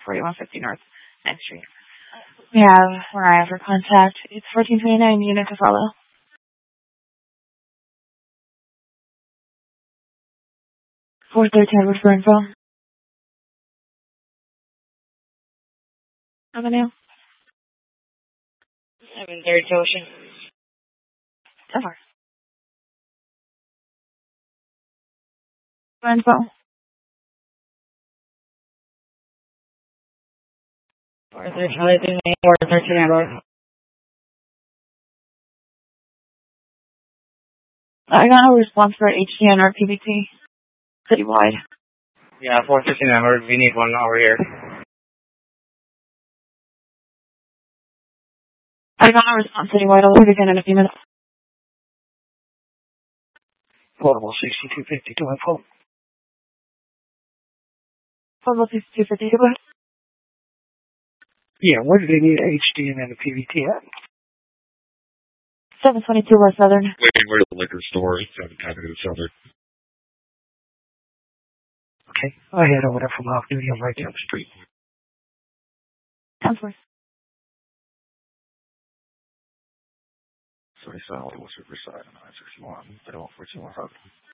4150 North 9th Street. We have Mariah for contact. It's 1429, unit to follow. 413 Edward for info. Avenue. 730 Ocean. 10-4. For info. 413 Edward. I got no response for HDN or PVT. Citywide. Yeah, 413 Edward. We need one over here. I got no response citywide. I'll do it again in a few minutes. Portable 6250 to info. Portable 6250 to what? Yeah, where do they need HDN and a PVT at? 722 West Southern. Wait, where's the liquor store? 7 Avenue Southern. Okay, I head over there from off duty. I'm right down the street. 10-4. Sorry, Sally, what's Riverside on 961? I don't 14 100.